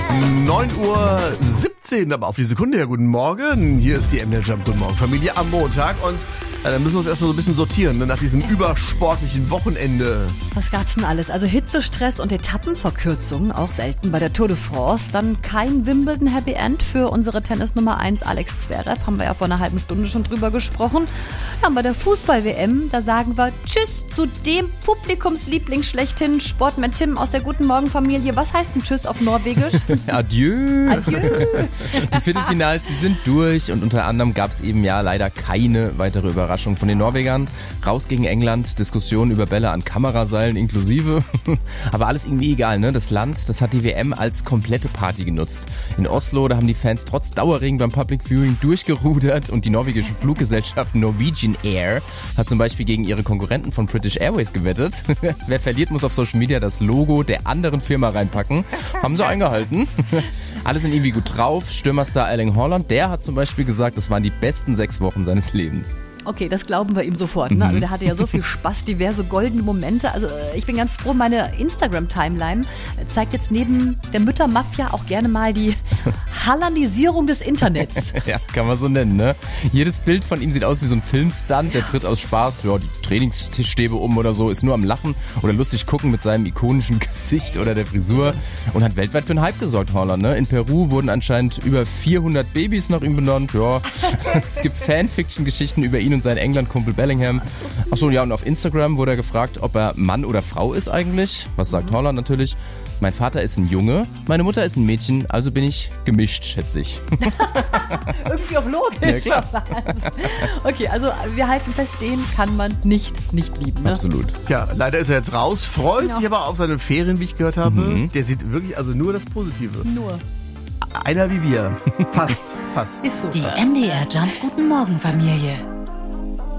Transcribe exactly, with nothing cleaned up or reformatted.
neun Uhr siebzehn, aber auf die Sekunde her. Guten Morgen. Hier ist die M D R Jump. Guten Morgen, Familie am Montag. Und ja, dann müssen wir uns erstmal so ein bisschen sortieren, ne, nach diesem übersportlichen Wochenende. Was gab's denn alles? Also Hitzestress und Etappenverkürzungen, auch selten bei der Tour de France. Dann kein Wimbledon Happy End für unsere Tennis Nummer eins Alex Zverev. Haben wir ja vor einer halben Stunde schon drüber gesprochen. Ja, und bei der Fußball-W M, da sagen wir Tschüss zu dem Publikumsliebling schlechthin, Sportman Tim aus der Guten Morgen Familie. Was heißt denn Tschüss auf Norwegisch? Adieu. Adieu. Die Viertelfinals, die sind durch und unter anderem gab es eben ja leider keine weitere Überraschung von den Norwegern. Raus gegen England, Diskussionen über Bälle an Kameraseilen inklusive. Aber alles irgendwie egal, ne? Das Land, das hat die W M als komplette Party genutzt. In Oslo, da haben die Fans trotz Dauerregen beim Public Viewing durchgerudert und die norwegische Fluggesellschaft Norwegian Air hat zum Beispiel gegen ihre Konkurrenten von British Airways gewettet. Wer verliert, muss auf Social Media das Logo der anderen Firma reinpacken. Haben sie eingehalten. Alle sind irgendwie gut drauf. Stürmerstar Erling Haaland, der hat zum Beispiel gesagt, das waren die besten sechs Wochen seines Lebens. Okay, das glauben wir ihm sofort. Ne? Also der hatte ja so viel Spaß, diverse goldene Momente. Also ich bin ganz froh, meine Instagram-Timeline zeigt jetzt neben der Müttermafia auch gerne mal die Hallandisierung des Internets. Ja, kann man so nennen, ne? Jedes Bild von ihm sieht aus wie so ein Filmstunt, der tritt aus Spaß, ja, die Trainingstischstäbe um oder so, ist nur am Lachen oder lustig gucken mit seinem ikonischen Gesicht oder der Frisur und hat weltweit für einen Hype gesorgt, Haaland, ne? In Peru wurden anscheinend über vierhundert Babys nach ihm benannt, ja. Es gibt Fanfiction-Geschichten über ihn und seinen England-Kumpel Bellingham. Achso, ja, und auf Instagram wurde er gefragt, ob er Mann oder Frau ist eigentlich. Was sagt Haaland natürlich? Mein Vater ist ein Junge, meine Mutter ist ein Mädchen, also bin ich gemischt, schätze ich. Irgendwie auch logisch. Ja, klar. Okay, also wir halten fest, den kann man nicht nicht lieben. Ne? Absolut. Ja, leider ist er jetzt raus, freut Ja. sich aber auf seine Ferien, wie ich gehört habe. Mhm. Der sieht wirklich also nur das Positive. Nur. Einer wie wir. Fast, fast. Ist so. Die M D R Jump Guten Morgen Familie.